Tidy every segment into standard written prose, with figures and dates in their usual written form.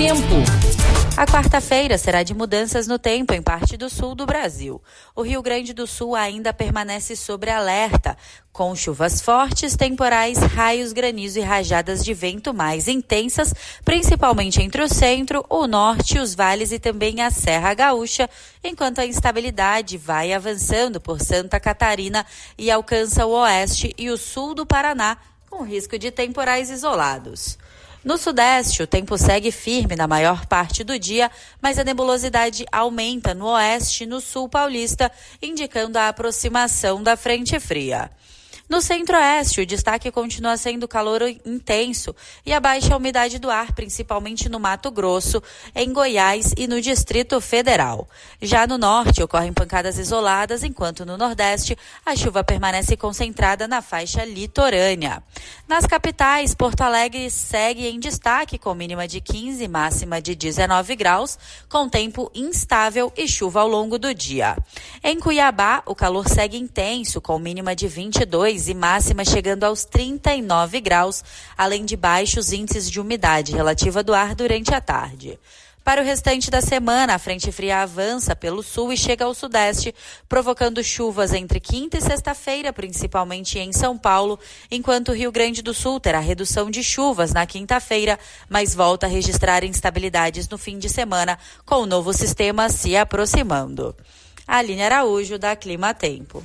Tempo. A quarta-feira será de mudanças no tempo em parte do sul do Brasil. O Rio Grande do Sul ainda permanece sob alerta, com chuvas fortes, temporais, raios, granizo e rajadas de vento mais intensas, principalmente entre o centro, o norte, os vales e também a Serra Gaúcha, enquanto a instabilidade vai avançando por Santa Catarina e alcança o oeste e o sul do Paraná, com risco de temporais isolados. No sudeste, o tempo segue firme na maior parte do dia, mas a nebulosidade aumenta no oeste e no sul paulista, indicando a aproximação da frente fria. No centro-oeste, o destaque continua sendo calor intenso e a baixa umidade do ar, principalmente no Mato Grosso, em Goiás e no Distrito Federal. Já no norte, ocorrem pancadas isoladas, enquanto no nordeste, a chuva permanece concentrada na faixa litorânea. Nas capitais, Porto Alegre segue em destaque, com mínima de 15 e máxima de 19 graus, com tempo instável e chuva ao longo do dia. Em Cuiabá, o calor segue intenso, com mínima de 22 e máxima chegando aos 39 graus, além de baixos índices de umidade relativa do ar durante a tarde. Para o restante da semana, a frente fria avança pelo sul e chega ao sudeste, provocando chuvas entre quinta e sexta-feira, principalmente em São Paulo, enquanto o Rio Grande do Sul terá redução de chuvas na quinta-feira, mas volta a registrar instabilidades no fim de semana, com o novo sistema se aproximando. Aline Araújo, da Clima Tempo.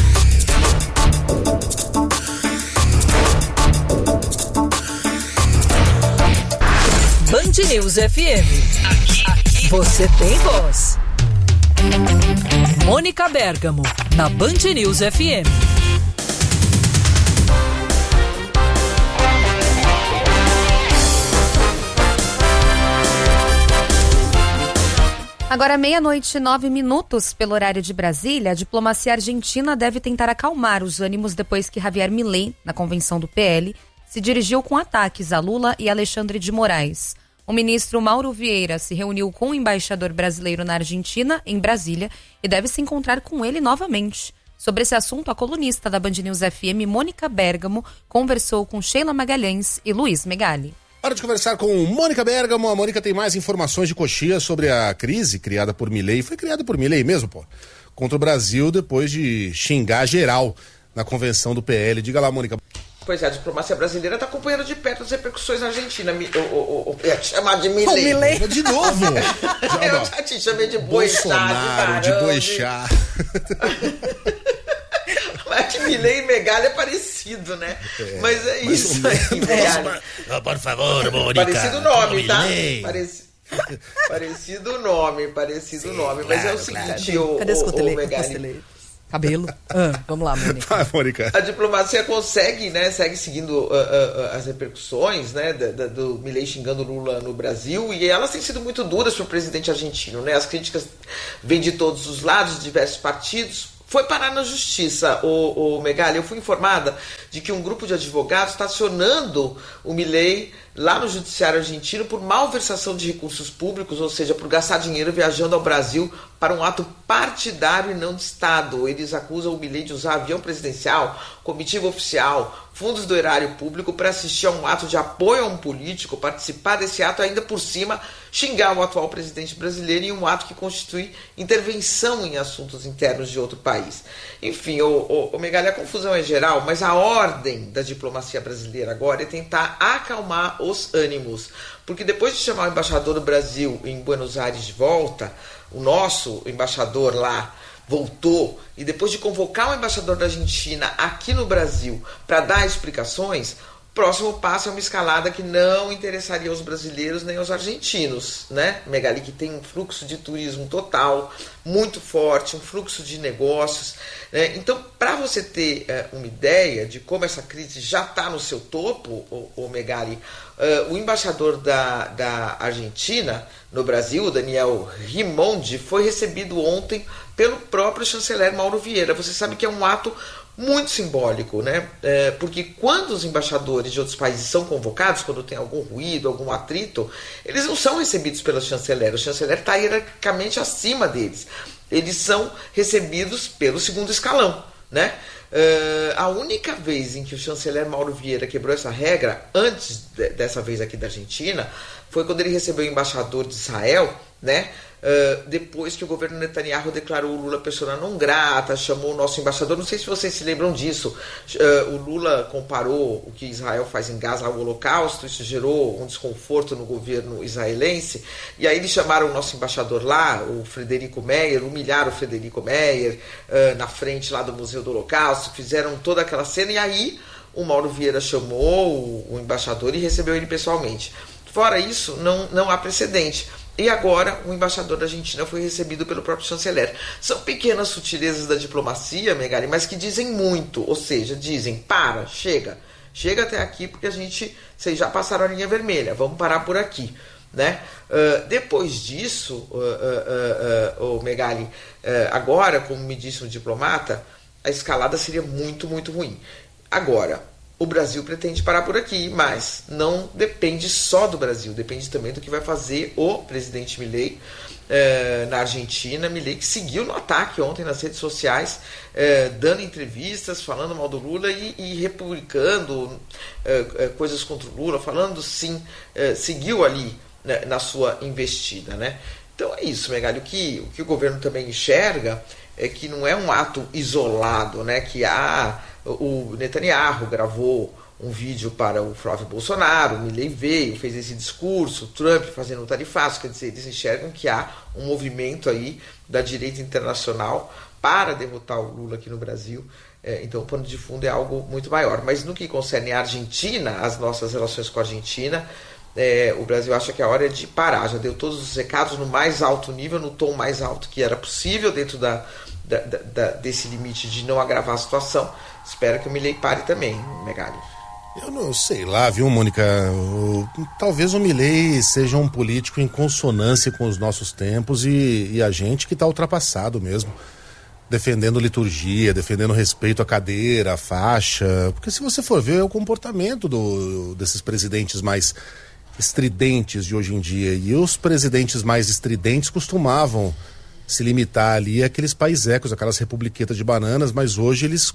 Band News FM. Aqui você tem voz. Mônica Bergamo, na Band News FM. Agora 00:09 pelo horário de Brasília, a diplomacia argentina deve tentar acalmar os ânimos depois que Javier Milei, na convenção do PL, se dirigiu com ataques a Lula e Alexandre de Moraes. O ministro Mauro Vieira se reuniu com o embaixador brasileiro na Argentina, em Brasília, e deve se encontrar com ele novamente. Sobre esse assunto, a colunista da Band News FM, Mônica Bergamo, conversou com Sheila Magalhães e Luiz Megali. Hora de conversar com Mônica Bergamo. A Mônica tem mais informações de coxia sobre a crise criada por Milei. Foi criada por Milei mesmo, pô. Contra o Brasil depois de xingar geral na convenção do PL. Diga lá, Mônica. Pois é, a diplomacia brasileira está acompanhando de perto as repercussões na Argentina. Eu ia te chamar de Milei. De novo? Eu já te chamei de Boixá, de Boixá. Mas que Milei e Megali é parecido, né? Mas é isso aí, Megali. Por favor, Mônica. Parecido nome, tá? Parecido nome. Mas é o seguinte, o Megali. Cabelo. Vamos lá, Mônica. Vai, Mônica. A diplomacia consegue, né? Segue seguindo as repercussões, né? Do Milei xingando Lula no Brasil, e elas têm sido muito duras para o presidente argentino, né? As críticas vêm de todos os lados, de diversos partidos. Foi parar na justiça, o Megali. Eu fui informada de que um grupo de advogados está acionando o Milei lá no judiciário argentino por malversação de recursos públicos, ou seja, por gastar dinheiro viajando ao Brasil para um ato partidário e não de Estado. Eles acusam o Milei de usar avião presidencial, comitiva oficial, fundos do erário público para assistir a um ato de apoio a um político, participar desse ato, ainda por cima xingar o atual presidente brasileiro em um ato que constitui intervenção em assuntos internos de outro país. Enfim, o Megali, a confusão é geral, mas a ordem da diplomacia brasileira agora é tentar acalmar os ânimos, porque depois de chamar o embaixador do Brasil em Buenos Aires de volta, o nosso embaixador lá voltou, e depois de convocar o embaixador da Argentina aqui no Brasil para dar explicações, o próximo passo é uma escalada que não interessaria aos brasileiros nem aos argentinos, né? Megali, que tem um fluxo de turismo total, muito forte, um fluxo de negócios, né? Então, para você ter uma ideia de como essa crise já está no seu topo, o Megali, o embaixador da Argentina no Brasil, o Daniel Rimondi, foi recebido ontem pelo próprio chanceler Mauro Vieira. Você sabe que é um ato muito simbólico, né? Porque quando os embaixadores de outros países são convocados, quando tem algum ruído, algum atrito, eles não são recebidos pelo chanceler. O chanceler está hierarquicamente acima deles. Eles são recebidos pelo segundo escalão, né? A única vez em que o chanceler Mauro Vieira quebrou essa regra, antes dessa vez aqui da Argentina, foi quando ele recebeu o embaixador de Israel, né? Depois que o governo Netanyahu declarou o Lula persona não grata, chamou o nosso embaixador, não sei se vocês se lembram disso, o Lula comparou o que Israel faz em Gaza ao Holocausto, isso gerou um desconforto no governo israelense, e aí eles chamaram o nosso embaixador lá, o Frederico Meyer, humilharam o Frederico Meyer na frente lá do Museu do Holocausto, fizeram toda aquela cena, e aí o Mauro Vieira chamou o embaixador e recebeu ele pessoalmente. Fora isso, não há precedente. E agora o embaixador da Argentina foi recebido pelo próprio chanceler. São pequenas sutilezas da diplomacia, Megali, mas que dizem muito. Ou seja, dizem, chega até aqui porque vocês já passaram a linha vermelha, vamos parar por aqui. Né? Depois disso, Megali, agora, como me disse um diplomata, a escalada seria muito, muito ruim. Agora, o Brasil pretende parar por aqui, mas não depende só do Brasil, depende também do que vai fazer o presidente Milei na Argentina. Milei que seguiu no ataque ontem nas redes sociais, dando entrevistas, falando mal do Lula e republicando coisas contra o Lula, falando sim, seguiu ali na sua investida. Né? Então é isso, Megali, o que o governo também enxerga é que não é um ato isolado, né? Que o Netanyahu gravou um vídeo para o Flávio Bolsonaro, o Milei veio, fez esse discurso, o Trump fazendo um tarifaço, quer dizer, eles enxergam que há um movimento aí da direita internacional para derrotar o Lula aqui no Brasil, então o pano de fundo é algo muito maior. Mas no que concerne a Argentina, as nossas relações com a Argentina, o Brasil acha que a hora é de parar, já deu todos os recados no mais alto nível, no tom mais alto que era possível dentro desse limite de não agravar a situação. Espero que o Milei pare também, Megali. Eu não sei lá, viu, Mônica? Talvez o Milei seja um político em consonância com os nossos tempos e a gente que está ultrapassado mesmo. Defendendo liturgia, defendendo respeito à cadeira, à faixa. Porque se você for ver, é o comportamento desses presidentes mais estridentes de hoje em dia. E os presidentes mais estridentes costumavam se limitar ali àqueles paisecos, aquelas republiquetas de bananas, mas hoje eles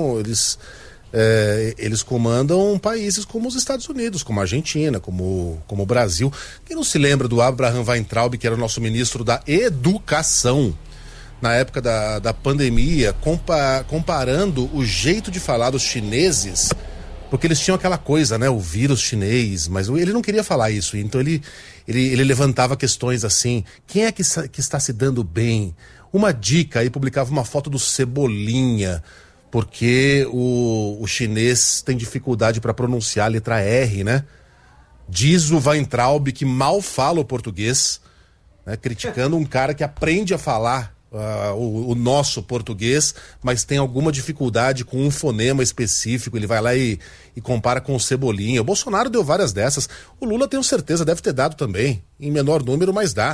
comandam países como os Estados Unidos, como a Argentina, como o Brasil. Quem não se lembra do Abraham Weintraub, que era o nosso ministro da Educação, na época da pandemia, comparando o jeito de falar dos chineses, porque eles tinham aquela coisa, né, o vírus chinês, mas ele não queria falar isso, então ele levantava questões assim, quem é que está se dando bem? Uma dica, aí publicava uma foto do Cebolinha, porque o chinês tem dificuldade para pronunciar a letra R, né? Diz o Weintraub que mal fala o português, né, criticando um cara que aprende a falar o nosso português, mas tem alguma dificuldade com um fonema específico. Ele vai lá e compara com o Cebolinha. O Bolsonaro deu várias dessas. O Lula, tenho certeza, deve ter dado também, em menor número, mas dá.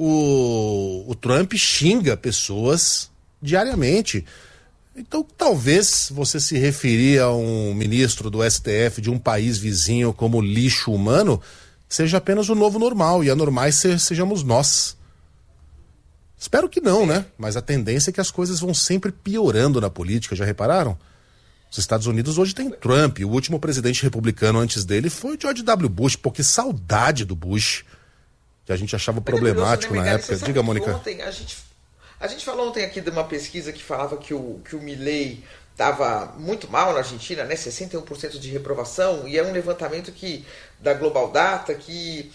O Trump xinga pessoas diariamente. Então, talvez você se referir a um ministro do STF de um país vizinho como lixo humano seja apenas o novo normal, e anormais sejamos nós. Espero que não, né? Mas a tendência é que as coisas vão sempre piorando na política, já repararam? Os Estados Unidos hoje tem Trump, o último presidente republicano antes dele foi George W. Bush, pô, que saudade do Bush, que a gente achava problemático, né, na época. Diga, Mônica. Ontem, a gente falou ontem aqui de uma pesquisa que falava que o Milei estava muito mal na Argentina, né? 61% de reprovação, e é um levantamento da Global Data que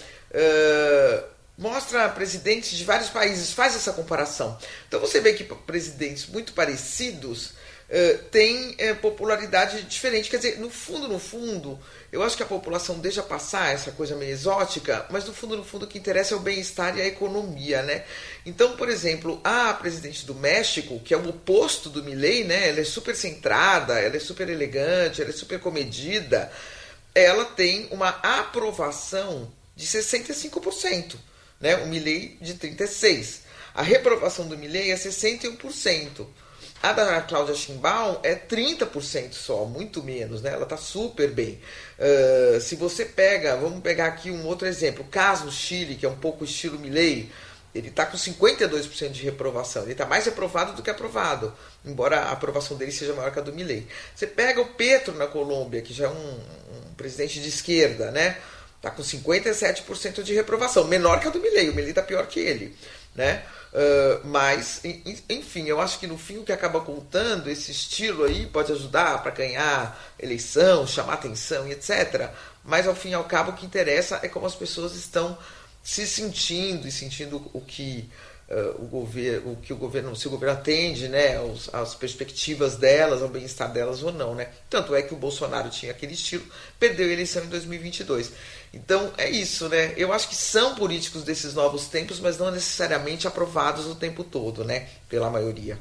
mostra presidentes de vários países, faz essa comparação. Então você vê que presidentes muito parecidos têm popularidade diferente. Quer dizer, no fundo, eu acho que a população deixa passar essa coisa meio exótica, mas no fundo, o que interessa é o bem-estar e a economia, né? Então, por exemplo, a presidente do México, que é o oposto do Milei, né? Ela é super centrada, ela é super elegante, ela é super comedida, ela tem uma aprovação de 65%. Né, o Milei de 36%. A reprovação do Milei é 61%. A da Cláudia Sheinbaum é 30% só, muito menos, né? Ela está super bem. Se você vamos pegar aqui um outro exemplo, o caso Chile, que é um pouco estilo Milei, Ele está com 52% de reprovação. Ele está mais reprovado do que aprovado, embora a aprovação dele seja maior que a do Milei. Você pega o Petro na Colômbia, que já é um presidente de esquerda, né? Está com 57% de reprovação, menor que a do Milei. O Milei está pior que ele, né? Mas, enfim, eu acho que no fim o que acaba contando, esse estilo aí pode ajudar para ganhar eleição, chamar atenção e etc. Mas ao fim e ao cabo o que interessa é como as pessoas estão se sentindo e sentindo o que o governo, se o governo atende, né, as perspectivas delas, ao bem-estar delas ou não, né? Tanto é que o Bolsonaro tinha aquele estilo, perdeu a eleição em 2022. Então é isso, né? Eu acho que são políticos desses novos tempos, mas não necessariamente aprovados o tempo todo, né? Pela maioria.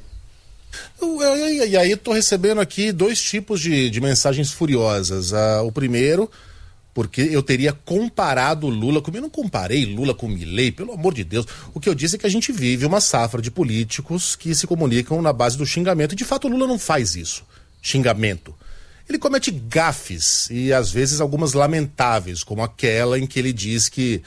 E aí estou recebendo aqui 2 tipos de mensagens furiosas. O primeiro, porque eu teria comparado Lula comigo. Eu não comparei Lula com Milei, pelo amor de Deus. O que eu disse é que a gente vive uma safra de políticos que se comunicam na base do xingamento. E de fato o Lula não faz isso, xingamento. Ele comete gafes e às vezes algumas lamentáveis, como aquela em que ele diz que...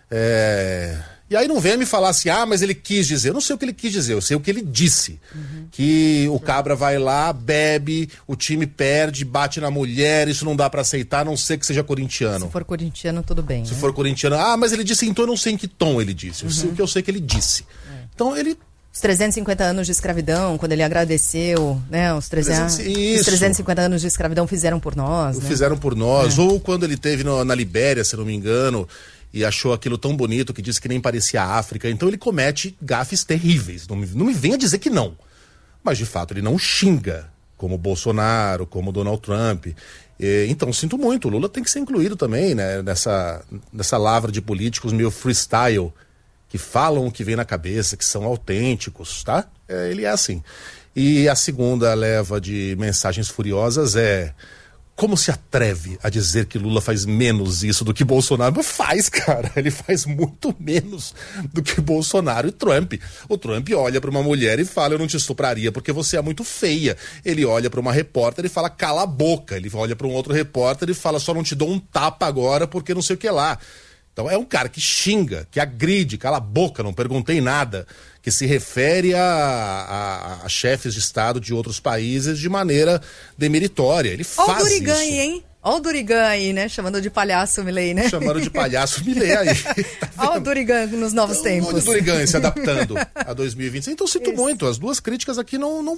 E aí não venha me falar assim, mas ele quis dizer. Eu não sei o que ele quis dizer, eu sei o que ele disse. Que o cabra vai lá, bebe, o time perde, bate na mulher, isso não dá pra aceitar, a não ser que seja corintiano. Se for corintiano, tudo bem. Se for corintiano, mas ele disse, então eu não sei em que tom ele disse. Eu sei o que eu sei que ele disse. Então ele... Os 350 anos de escravidão, quando ele agradeceu, né? Os 350 anos de escravidão fizeram por nós. Né? Fizeram por nós. Ou quando ele esteve na Libéria, se não me engano, e achou aquilo tão bonito que disse que nem parecia a África. Então ele comete gafes terríveis. Não me venha dizer que não. Mas de fato ele não xinga, como Bolsonaro, como Donald Trump. Então sinto muito, o Lula tem que ser incluído também, né? Nessa lavra de políticos meio freestyle, que falam o que vem na cabeça, que são autênticos, tá? Ele é assim. E a segunda leva de mensagens furiosas é: como se atreve a dizer que Lula faz menos isso do que Bolsonaro? Mas faz, cara, ele faz muito menos do que Bolsonaro e Trump. O Trump olha para uma mulher e fala, eu não te estupraria porque você é muito feia. Ele olha para uma repórter e fala, cala a boca. Ele olha para um outro repórter e fala, só não te dou um tapa agora porque não sei o que lá. Então é um cara que xinga, que agride, cala a boca, não perguntei nada, que se refere a chefes de Estado de outros países de maneira demeritória. Ele faz isso. Ó o Durigan aí, hein? Ó o Durigan aí, né? Chamando de palhaço Milei, né? Chamando de palhaço Milei aí. Ó o Durigan nos novos tempos. Olha o Durigan se adaptando a 2020. Então sinto muito, as duas críticas aqui não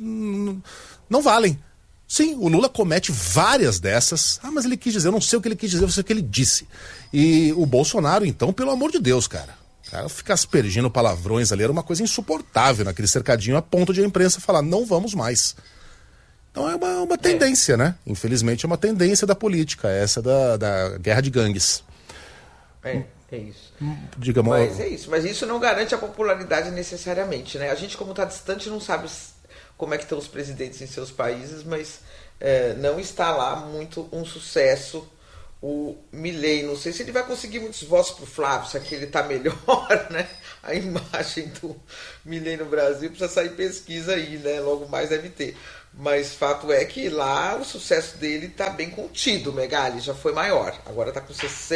valem. Sim, o Lula comete várias dessas. Mas ele quis dizer, eu não sei o que ele quis dizer, eu sei o que ele disse. E o Bolsonaro, então, pelo amor de Deus, cara. O cara ficar aspergindo palavrões ali era uma coisa insuportável naquele cercadinho, a ponto de a imprensa falar, não vamos mais. Então é uma tendência, né? Infelizmente é uma tendência da política, essa da guerra de gangues. É isso. Diga, mas é isso. Mas isso não garante a popularidade necessariamente, né? A gente, como está distante, não sabe como é que estão os presidentes em seus países, mas não está lá muito um sucesso o Milei. Não sei se ele vai conseguir muitos votos para o Flávio, se aqui ele está melhor, né? A imagem do Milei no Brasil precisa sair pesquisa aí, né? Logo mais deve ter. Mas fato é que lá o sucesso dele está bem contido, Megali, já foi maior. Agora está com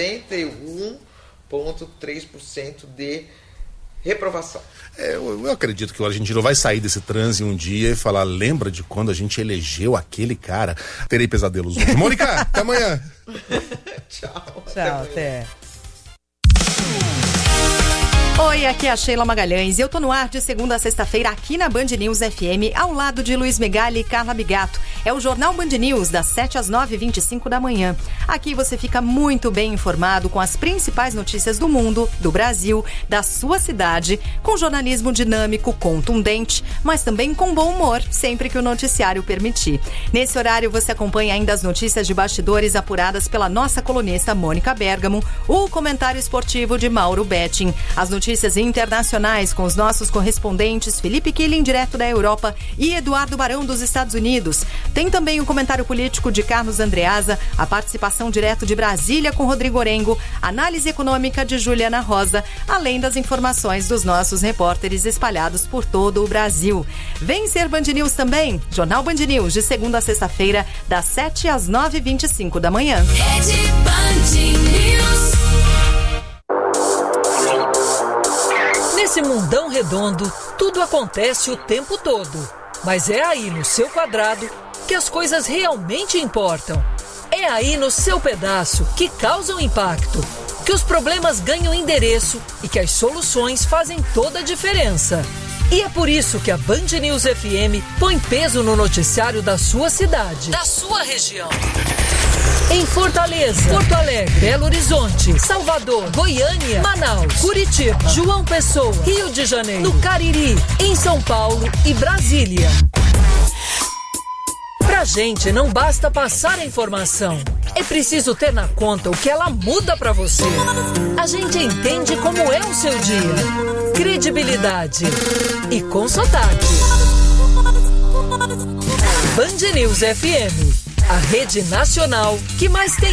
61,3% de reprovação. Eu acredito que o argentino vai sair desse transe um dia e falar, lembra de quando a gente elegeu aquele cara? Terei pesadelos hoje. Mônica, até amanhã. Tchau. Tchau, até. Oi, aqui é a Sheila Magalhães e eu tô no ar de segunda a sexta-feira aqui na Band News FM, ao lado de Luiz Megali e Carla Bigato. É o Jornal Band News, das 7 às 9h25 da manhã. Aqui você fica muito bem informado com as principais notícias do mundo, do Brasil, da sua cidade, com jornalismo dinâmico, contundente, mas também com bom humor, sempre que o noticiário permitir. Nesse horário você acompanha ainda as notícias de bastidores apuradas pela nossa colunista Mônica Bergamo, o comentário esportivo de Mauro Betting, as notícias internacionais com os nossos correspondentes Felipe Killing, direto da Europa, e Eduardo Barão, dos Estados Unidos. Tem também o comentário político de Carlos Andreasa, a participação direto de Brasília com Rodrigo Orengo, análise econômica de Juliana Rosa, além das informações dos nossos repórteres espalhados por todo o Brasil. Vem ser Band News também, Jornal Band News, de segunda a sexta-feira, das 7 às 9h25 da manhã. Rede Band News. Redondo, tudo acontece o tempo todo. Mas é aí no seu quadrado que as coisas realmente importam. É aí no seu pedaço que causam impacto, que os problemas ganham endereço e que as soluções fazem toda a diferença. E é por isso que a Band News FM põe peso no noticiário da sua cidade, da sua região. Em Fortaleza, Porto Alegre, Belo Horizonte, Salvador, Goiânia, Manaus, Curitiba, João Pessoa, Rio de Janeiro, no Cariri, em São Paulo e Brasília. Pra gente não basta passar a informação, é preciso ter na conta o que ela muda pra você. A gente entende como é o seu dia. Credibilidade e com sotaque. Band News FM, a rede nacional que mais tem